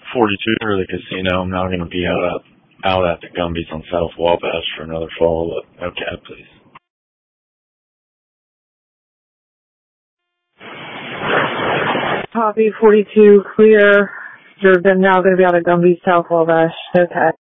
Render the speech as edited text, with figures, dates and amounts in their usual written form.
42 for the casino. I'm now going to be out at the Gumby's on South Wabash for another follow-up. No cab, please. Copy 42, clear. You're now going to be out at Gumby's South Wabash. No cab.